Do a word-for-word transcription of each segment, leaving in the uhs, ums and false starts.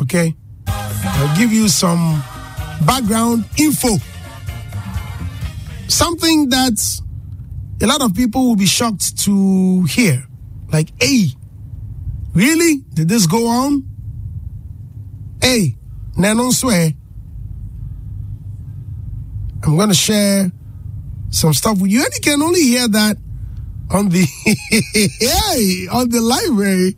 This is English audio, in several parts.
okay? I'll give you some background info. Something that a lot of people will be shocked to hear. Like, hey, really? Did this go on? Hey, Nanon swear. I'm going to share some stuff with you. And you can only hear that on the hey, on the library.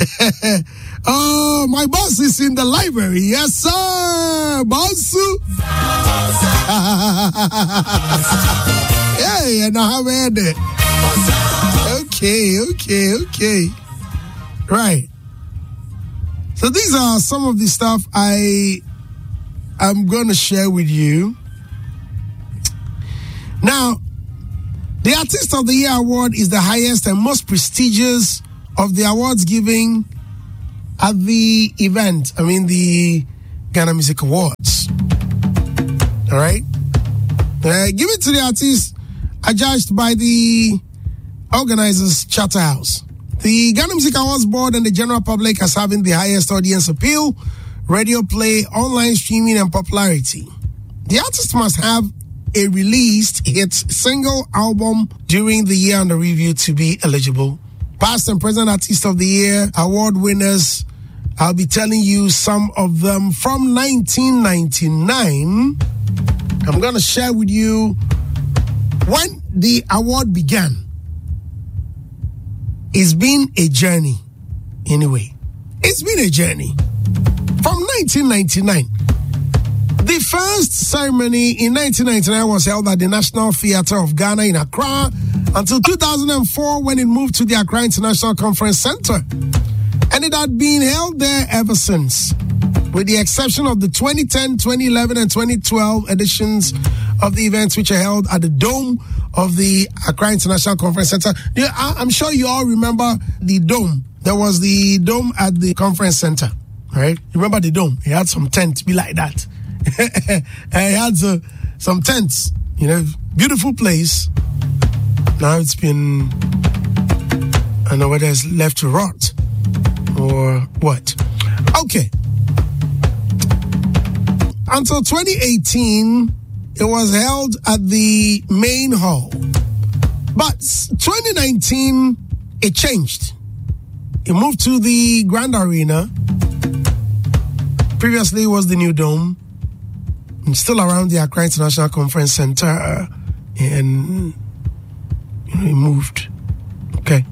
Oh, my boss is in the library. Yes, sir. Boss. Hey, and I haven't heard it. Okay, okay, okay. Right. So these are some of the stuff I am going to share with you. Now, the Artist of the Year award is the highest and most prestigious of the awards given at the event. I mean, the Ghana Music Awards. All right? Uh, give it to the artists adjudged by the organizers, Charterhouse. The Ghana Music Awards Board and the general public as having the highest audience appeal, radio play, online streaming, and popularity. The artist must have a released hit single album during the year under review to be eligible. Past and present Artist of the Year award winners, I'll be telling you some of them from nineteen ninety-nine. I'm going to share with you when the award began. It's been a journey. Anyway, it's been a journey. From nineteen ninety-nine. The first ceremony in nineteen ninety-nine was held at the National Theatre of Ghana in Accra until two thousand four when it moved to the Accra International Conference Center. And it had been held there ever since, with the exception of the twenty ten, twenty eleven, and twenty twelve editions of the events, which are held at the Dome of the Accra International Conference Center. Yeah, I'm sure you all remember the Dome. There was the Dome at the Conference Center, right? You remember the Dome? It had some tents, be like that. And it had uh, some tents, you know, beautiful place. Now it's been, I don't know whether it's left to rot or what. Okay. Until twenty eighteen, it was held at the main hall. But twenty nineteen, it changed. It moved to the Grand Arena. Previously, it was the New Dome. And still around the Accra International Conference Center. Uh, and you know, it moved. Okay.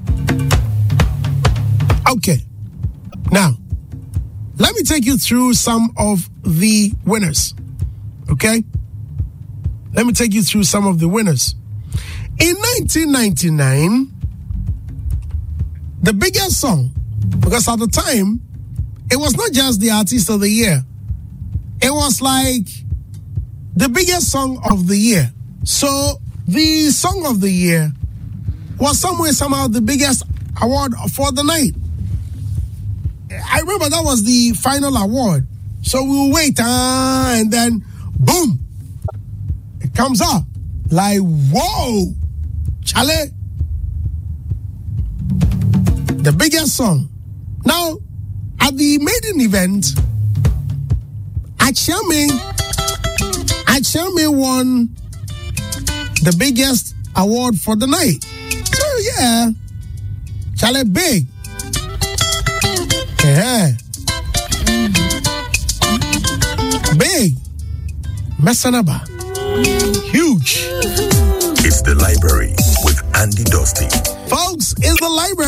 Okay. Now, let me take you through some of the winners. Okay? Let me take you through some of the winners. In nineteen ninety-nine, the biggest song, because at the time, it was not just the Artist of the Year. It was like the biggest song of the year. So the Song of the Year was somewhere, somehow the biggest award for the night. I remember that was the final award. So we will wait, uh, and then boom, it comes up. Like, whoa, Chale. The biggest song. Now, at the maiden event, Achame, Achame won the biggest award for the night. So, yeah, Chale big. Yeah. Big. Messanaba. Huge. It's the library with Andy Dosty. Folks, it's the library.